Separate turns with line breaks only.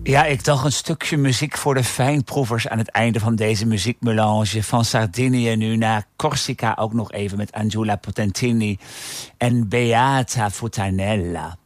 Ja, ik dacht een stukje muziek voor de fijnproevers aan het einde van deze muziekmelange. Van Sardinië nu naar Corsica ook nog even met Angela Potentini en Beata Futanella.